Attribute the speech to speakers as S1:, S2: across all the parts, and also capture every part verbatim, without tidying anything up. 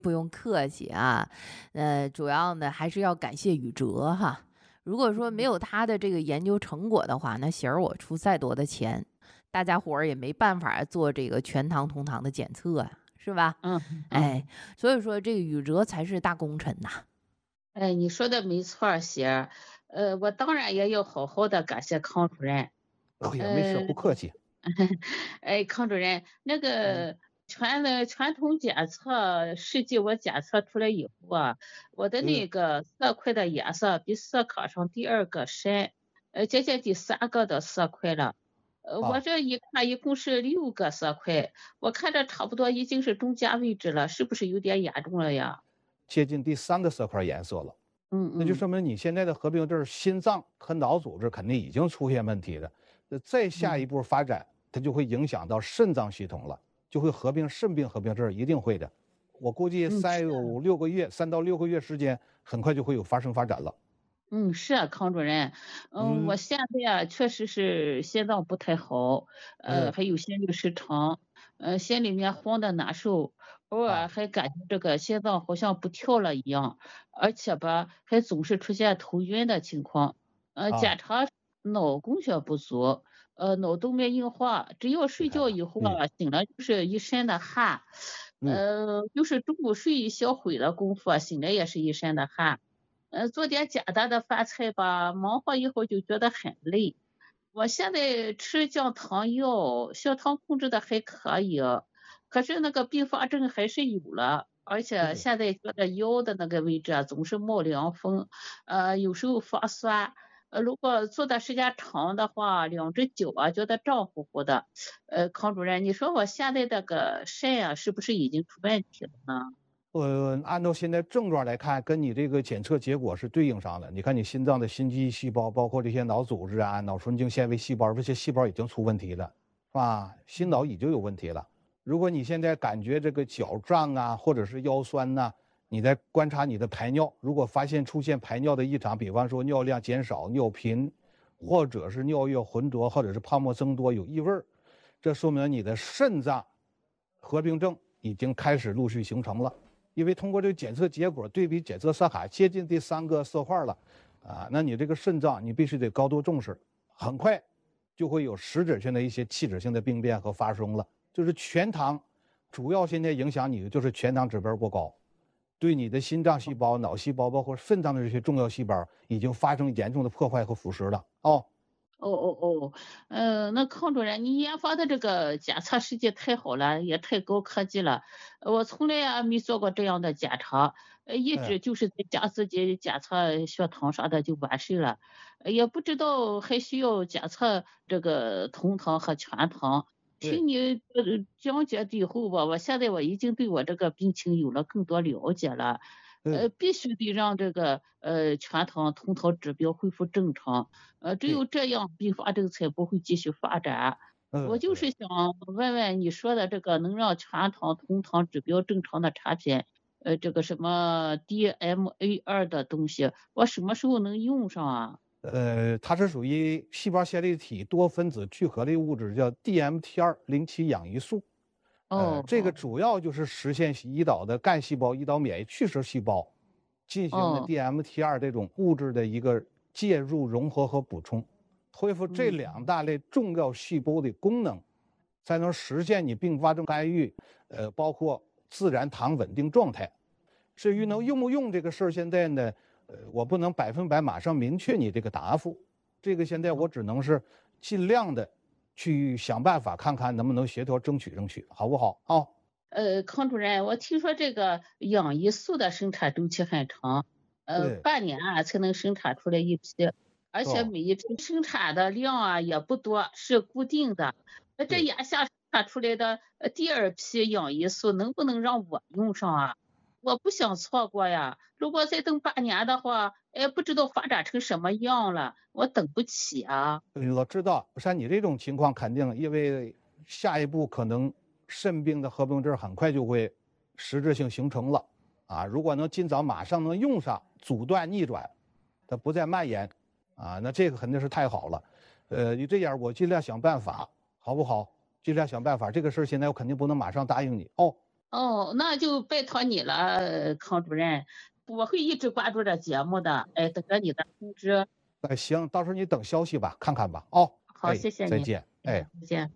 S1: 不用客气啊，呃，主要呢还是要感谢宇哲哈。如果说没有他的这个研究成果的话，那喜儿我出再多的钱，大家伙儿也没办法做这个全糖同糖的检测啊，是吧？
S2: 嗯
S1: 哎，
S2: 嗯，
S1: 所以说这个宇哲才是大功臣呐。
S2: 哎，你说的没错儿，喜儿。呃，我当然也要好好的感谢康主任。
S3: 哦呀，没事，
S2: 呃，
S3: 不客气。
S2: 哎，康主任，那
S3: 嗯
S2: 个传的传统检测，实际我检测出来以后啊，我的
S3: 嗯
S2: 那个色块的颜色比色卡上第二个深，呃，接近第三个的色块了。呃，我
S3: 啊，
S2: 这一看一共是六个色块，我看着差不多已经是中间位置了，是不是有点严重了呀？
S3: 接近第三个色块颜色了，
S2: 嗯嗯。
S3: 那就说明你现在的合并症，心脏和脑组织肯定已经出现问题了。那再下一
S2: 嗯
S3: 步发展，它就会影响到肾脏系统了，就会合并肾病合并症，一定会的。我估计
S2: 嗯，是。
S3: 三有六个月，三到六个月时间，很快就会有发生发展了。
S2: 嗯，是啊，康主任。嗯，我
S3: 嗯
S2: 现在啊，确实是心脏不太好，呃，
S3: 嗯
S2: 还有心律失常，呃，心里面慌的难受，偶尔
S3: 啊
S2: 还感觉这个心脏好像不跳了一样，而且吧，还总是出现头晕的情况。呃，
S3: 啊，
S2: 检查脑供血不足，呃，脑动脉硬化，只要睡觉
S3: 厉害了。嗯
S2: 以后啊，醒了就是一身的汗，
S3: 嗯
S2: 呃，就是中午睡一小会的功夫啊，醒来也是一身的汗。呃，做点简单的饭菜吧，忙活一会儿就觉得很累。我现在吃降糖药，血糖控制的还可以，可是那个并发症还是有了，而且
S3: 嗯。
S2: 现在觉得腰的那个位置啊总是冒凉风，呃，有时候发酸。呃，如果坐的时间长的话，两只脚啊觉得胀乎乎的。呃，康主任，你说我现在这个肾啊，是不是已经出问题了呢？
S3: 呃，按照现在症状来看，跟你这个检测结果是对应上的。你看，你心脏的心肌细胞，包括这些脑组织啊、脑神经纤维细胞，这些细胞已经出问题了，是吧？心脑已经有问题了。如果你现在感觉这个脚胀啊，或者是腰酸呐、你再观察你的排尿，如果发现出现排尿的异常，比方说尿量减少、尿频，或者是尿液浑浊，或者是泡沫增多、有异味儿，这说明你的肾脏合并症已经开始陆续形成了。因为通过这个检测结果对比检测色卡接近第三个色块了，啊，那你这个肾脏你必须得高度重视，很快就会有实质性的一些器质性的病变和发生了。就是全糖，主要现在影响你的就是全糖指标过高，对你的心脏细胞、脑细胞，包括肾脏的这些重要细胞，已经发生严重的破坏和腐蚀了。哦，
S2: 哦哦哦，呃，那康主任，你研发的这个检测实际太好了，也太高科技了，呃我从来啊没做过这样的检查，呃，一
S3: 嗯，
S2: 直就是在家自己检测血糖啥的就完事了，呃也不知道还需要检测这个同糖和全糖。
S3: 对，
S2: 听你呃讲解以后吧，我现在我已经对我这个病情有了更多了解了，呃，
S3: 嗯，
S2: 必须得让这个呃全糖同糖指标恢复正常。呃，只
S3: 对，
S2: 有这样并发症才不会继续发展。我
S3: 嗯，对。
S2: 就是想问问你说的这个能让全糖同糖指标正常的产品，呃，这个什么 D M A 二的东西，我什么时候能用上啊？
S3: 呃，它是属于细胞线粒体多分子聚合类物质，叫 D M T 二零七氧胰素。呃，
S2: 哦，
S3: 这个
S2: 好，
S3: 主要就是实现胰岛的干细胞、胰岛免疫去势细胞进行的
S2: 哦，
S3: D M T 二这种物质的一个介入、融合和补充，恢复这两
S2: 嗯
S3: 大类重要细胞的功能，才能实现你并发症干预，呃，包括自然糖稳定状态。至于能
S2: 嗯。
S3: 用不用这个事儿，现在呢，呃，我不能百分百马上明确你这个答复，这个现在我只能是尽量的去想办法，看看能不能协调争取争取，好不好？啊、
S2: 呃，康主任，我听说这个氧胰素的生产周期很长，呃，
S3: 对，
S2: 半年啊才能生产出来一批，而且
S3: 哦，
S2: 每一批生产的量啊也不多，是固定的。那这
S3: 对。
S2: 眼下生产出来的呃第二批氧胰素能不能让我用上啊？我不想错过呀。如果再等半年的话，哎，不知道发展成什么样了，我等不起啊。
S3: 嗯我知道，像你这种情况，肯定因为下一步可能肾病的合并症很快就会实质性形成了啊。如果能尽早马上能用上，阻断逆转，它不再蔓延啊，那这个肯定是太好了。呃，你这样我尽量想办法，好不好？尽量想办法。这个事儿现在我肯定不能马上答应你哦。
S2: 哦，那就拜托你了，康主任，我会一直关注这节目的。哎，等着你的通知。
S3: 哎，行，到时候你等消息吧，看看吧。哦，
S2: 好，
S3: 哎，
S2: 谢谢你。
S3: 再见。哎，
S2: 再见。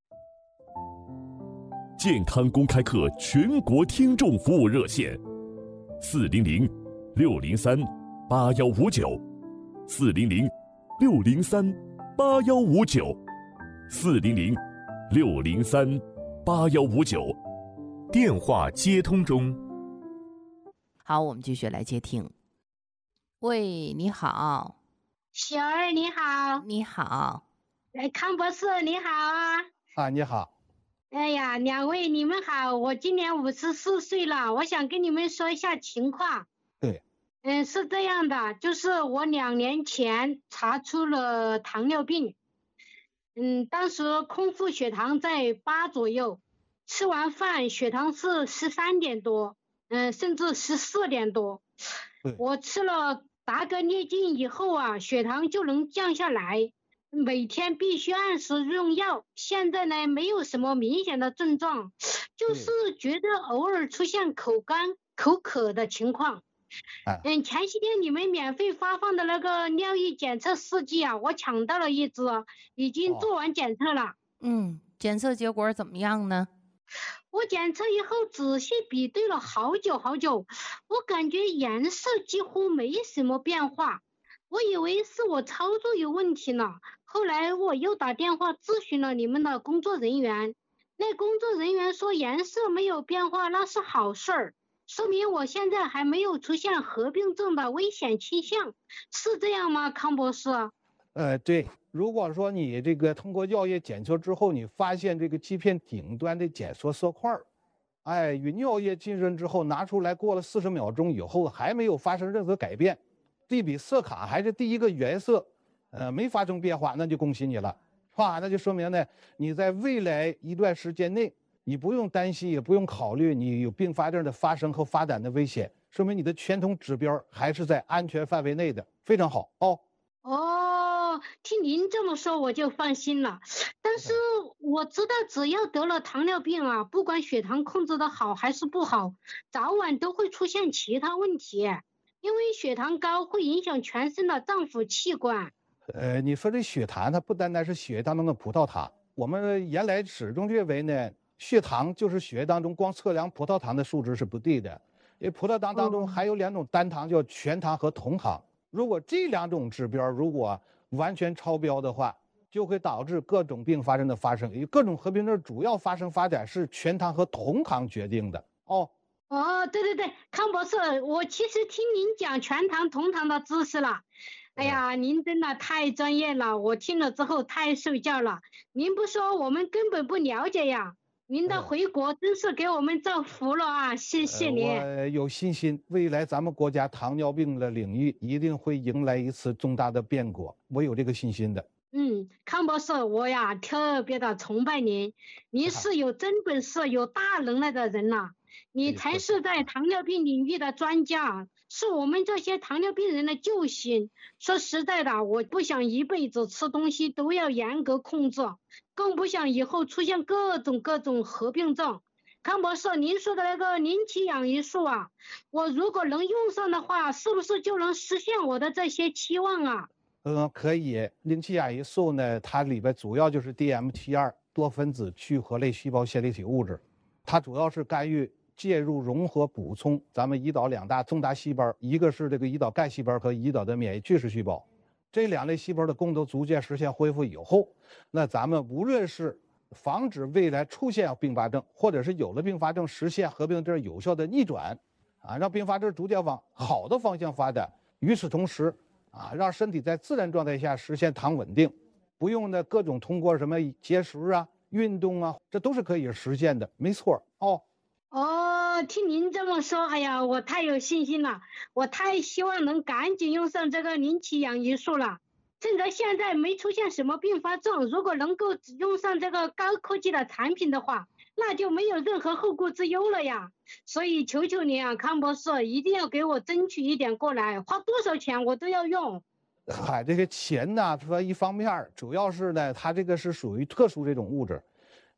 S4: 健康公开课全国听众服务热线：四零零六零三八幺五九，四零零六零三八幺五九，四零零六零三八幺五九。电话接通中。
S1: 好，我们继续来接听。喂，你好。
S5: 小儿你好。
S1: 你好。
S5: 哎，康博士你好啊。
S3: 啊，你好。
S5: 哎呀，两位你们好，我今年五十四岁了，我想跟你们说一下情况。
S3: 对。
S5: 嗯，是这样的，就是我两年前查出了糖尿病，嗯，当时空腹血糖在八左右。吃完饭血糖是十三点多，嗯，甚至十四点多。我吃了达格列净以后啊，血糖就能降下来。每天必须按时用药。现在呢，没有什么明显的症状，就是觉得偶尔出现口干、口渴的情况。嗯，前些天你们免费发放的那个尿液检测试剂啊，我抢到了一支，已经做完检测了。
S1: 嗯，检测结果怎么样呢？
S5: 我检测以后仔细比对了好久好久，我感觉颜色几乎没什么变化，我以为是我操作有问题呢。后来我又打电话咨询了你们的工作人员，那工作人员说颜色没有变化，那是好事儿，说明我现在还没有出现合并症的危险倾向，是这样吗，康博士？
S3: 呃，对。如果说你这个通过药液检测之后，你发现这个基片顶端的检索色块，哎，与尿液浸润之后拿出来，过了四十秒钟以后还没有发生任何改变，对比色卡还是第一个原色，呃，没发生变化，那就恭喜你了，是吧？那就说明呢，你在未来一段时间内，你不用担心，也不用考虑你有并发症的发生和发展的危险，说明你的全通指标还是在安全范围内的，非常好哦。
S5: 哦，听您这么说我就放心了。但是我知道只要得了糖尿病啊，不管血糖控制的好还是不好，早晚都会出现其他问题，因为血糖高会影响全身的脏腑器官。
S3: 呃，你说这血糖它不单单是血液当中的葡萄糖，我们原来始终认为呢，血糖就是血液当中光测量葡萄糖的数值是不对的，因为葡萄糖当中还有两种单糖叫全糖和酮糖。如果这两种指标如果完全超标的话，就会导致各种并发症的发生。各种合并症主要发生发展是全糖和酮糖决定的。哦
S5: 哦，对对对，康博士，我其实听您讲全糖酮糖的知识了。哎呀，您真的太专业了，我听了之后太受教了。您不说我们根本不了解呀。您的回国真是给我们造福了啊！谢谢您。
S3: 我有信心，未来咱们国家糖尿病的领域一定会迎来一次重大的变革，我有这个信心的。
S5: 嗯，康博士，我呀特别的崇拜您，您是有真本事、有大能耐的人呐、啊，你才是在糖尿病领域的专家，是我们这些糖尿病人的救星。说实在的，我不想一辈子吃东西都要严格控制，更不想以后出现各种各种合并症。康博士，您说的那个磷气氧胰素啊，我如果能用上的话，是不是就能实现我的这些期望啊？
S3: 嗯，可以。磷气氧胰素呢，它里边主要就是 D M T 二 多分子聚合类细胞线粒体物质，它主要是干预介入融合补充咱们胰岛两大重大细胞，一个是这个胰岛干细胞和胰岛的免疫巨噬细胞，这两类细胞的功能逐渐实现恢复以后，那咱们无论是防止未来出现并发症，或者是有了并发症实现合并症有效的逆转，啊，让并发症逐渐往好的方向发展。与此同时，啊，让身体在自然状态下实现糖稳定，不用呢各种通过什么节食啊、运动啊，这都是可以实现的，没错哦。
S5: 哦，听您这么说，哎呀，我太有信心了，我太希望能赶紧用上这个磷气氧胰素了。趁着现在没出现什么并发症，如果能够用上这个高科技的产品的话，那就没有任何后顾之忧了呀。所以求求您啊，康博士，一定要给我争取一点过来，花多少钱我都要用。
S3: 嗨，这个钱呢，说一方面主要是呢，它这个是属于特殊这种物质，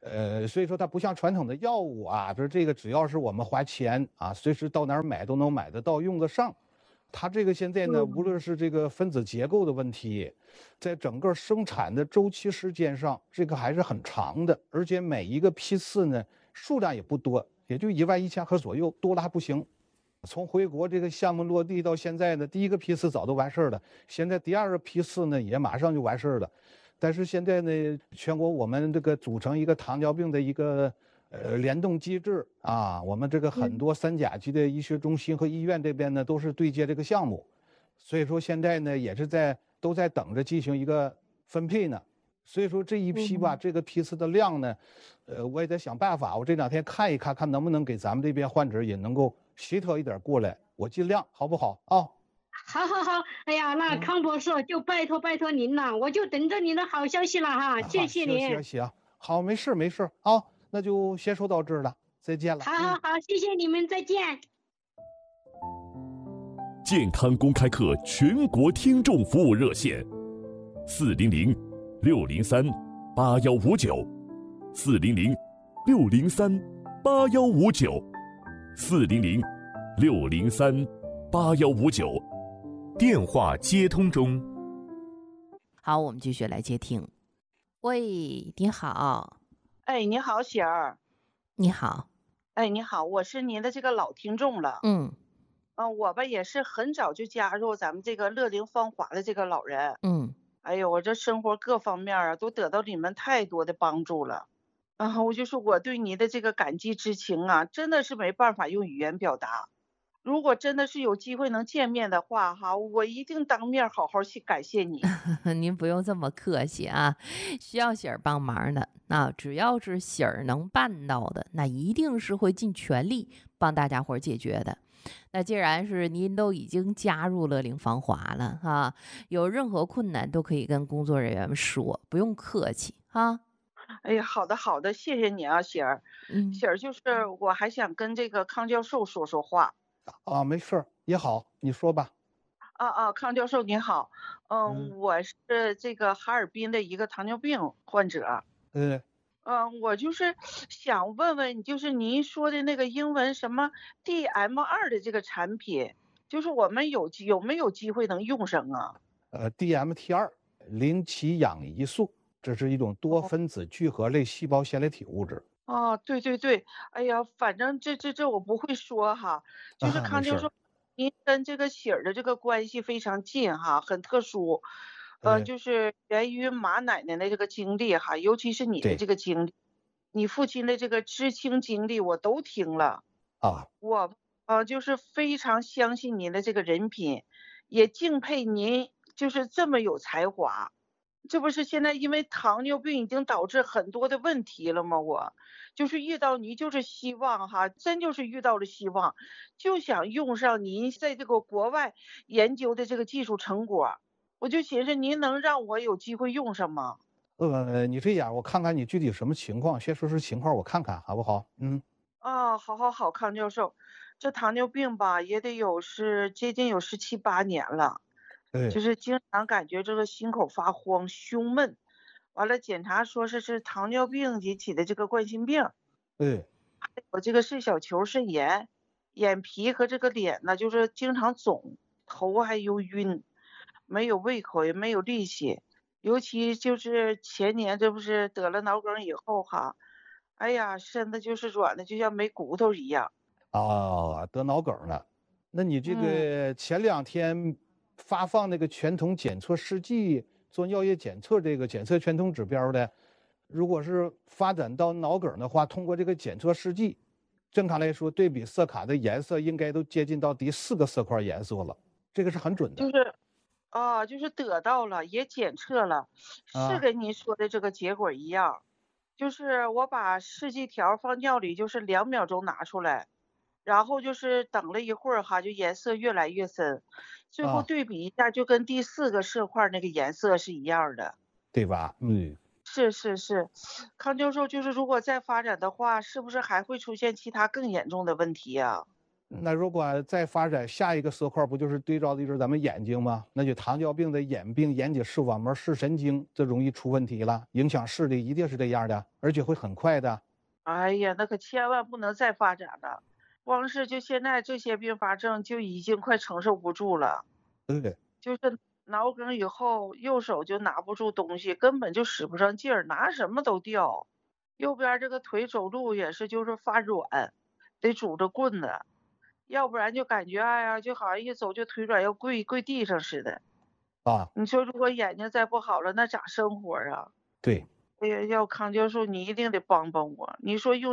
S3: 呃，所以说它不像传统的药物啊，就是这个只要是我们花钱啊，随时到哪儿买都能买得到、用得上。它这个现在呢，无论是这个分子结构的问题，在整个生产的周期时间上，这个还是很长的，而且每一个批次呢数量也不多，也就一万一千盒左右，多了还不行。从回国这个项目落地到现在呢，第一个批次早都完事儿了，现在第二个批次呢也马上就完事儿了。但是现在呢，全国我们这个组成一个糖尿病的一个呃联动机制啊，我们这个很多三甲级的医学中心和医院这边呢都是对接这个项目，所以说现在呢也是在都在等着进行一个分配呢。所以说这一批吧，这个批次的量呢，呃，我也在想办法，我这两天看一看，看能不能给咱们这边患者也能够协调一点过来，我尽量，好不好啊？
S5: 好好好，哎呀，那康博士就拜托拜托您了，我就等着您的好消息了哈，谢谢您。
S3: 行行，好，没事没事啊，那就先说到这儿了，再见了。
S5: 好好好，谢谢你们，再见。
S4: 健康公开课全国听众服务热线：四零零六零三八幺五九，四零零六零三八幺五九，四零零六零三八幺五九。电话接通中。
S1: 好，我们继续来接听。喂，你好。
S6: 哎，你好，喜儿。
S1: 你好。
S6: 哎，你好，我是您的这个老听众了。
S1: 嗯。
S6: 嗯、呃，我吧也是很早就加入咱们这个乐龄芳华的这个老人。
S1: 嗯。
S6: 哎呦，我这生活各方面啊都得到你们太多的帮助了。啊，我就说我对你的这个感激之情啊，真的是没办法用语言表达。如果真的是有机会能见面的话哈，我一定当面好好去感谢你。
S1: 您不用这么客气啊，需要喜儿帮忙的，那只要是喜儿能办到的，那一定是会尽全力帮大家伙解决的。那既然是您都已经加入乐龄芳华了哈，有任何困难都可以跟工作人员们说，不用客气哈。
S6: 哎呀，好的好的，谢谢你啊，喜儿。
S1: 嗯，
S6: 喜儿就是我还想跟这个康教授说说话。
S3: 啊，没事也好，你说吧。
S6: 啊啊，康教授您好，嗯，
S3: 嗯
S6: 我是这个哈尔滨的一个糖尿病患者。
S3: 嗯
S6: 嗯，我就是想问问，就是您说的那个英文什么 D M 二的这个产品，就是我们有机有没有机会能用上啊？
S3: 呃 D M T 二 磷歧氧胰素，这是一种多分子聚合类细胞线粒体物质。
S6: 哦，对对对，哎呀，反正这这这我不会说哈，就是
S3: 啊
S6: 康教授，您跟这个喜儿的这个关系非常近哈，很特殊，嗯、呃，
S3: 哎
S6: 就是源于马奶奶的这个经历哈，尤其是你的
S3: 对
S6: 这个经历，你父亲的这个知青经历我都听了，
S3: 啊，
S6: 我呃就是非常相信您的这个人品，也敬佩您就是这么有才华。这不是现在因为糖尿病已经导致很多的问题了吗？我就是遇到您，就是希望哈，真就是遇到了希望，就想用上您在这个国外研究的这个技术成果，我就寻思您能让我有机会用上吗？
S3: 呃，你这样，我看看你具体什么情况，先说说情况，我看看好不好？嗯。
S6: 啊，好好好，康教授，这糖尿病吧也得有是接近有十七八年了。
S3: 对，
S6: 就是经常感觉这个心口发慌、胸闷，完了检查说是是糖尿病引起的这个冠心病，
S3: 对，
S6: 我这个肾小球肾炎，眼皮和这个脸呢就是经常肿，头还有晕，没有胃口也没有力气，尤其就是前年这不是得了脑梗以后哈，哎呀身子就是软的就像没骨头一样。
S3: 哦，得脑梗了，那你这
S6: 嗯
S3: 个前两天发放那个全通检测试剂做尿液检测，这个检测全通指标的，如果是发展到脑梗的话，通过这个检测试剂，正常来说对比色卡的颜色应该都接近到第四个色块颜色了，这个是很准的。
S6: 就是啊，就是得到了，也检测了，
S3: 啊
S6: 是跟您说的这个结果一样，就是我把试剂条放尿里，就是两秒钟拿出来，然后就是等了一会儿哈，就颜色越来越深，最后
S3: 啊
S6: 对比一下，就跟第四个色块那个颜色是一样的。
S3: 对吧？嗯，
S6: 是是是，康教授，就是如果再发展的话，是不是还会出现其他更严重的问题呀？
S3: 那如果再发展下一个色块，不就是对照的就是咱们眼睛吗？那就糖尿病的眼病、眼睑视网膜、视神经，这容易出问题了，影响视力一定是这样的，而且会很快的。
S6: 哎呀，那可千万不能再发展了，光是就现在这些并发症就已经快承受不住了。
S3: 对，
S6: 就是脑梗以后，右手就拿不住东西，根本就使不上劲儿，拿什么都掉。右边这个腿走路也是就是发软，得拄着棍子，要不然就感觉哎呀，就好像一走就腿软，要跪跪地上似的。
S3: 啊，
S6: 你说如果眼睛再不好了，那咋生活啊？
S3: 对。
S6: 哎呀，要康教授，你一定得帮帮我。你说用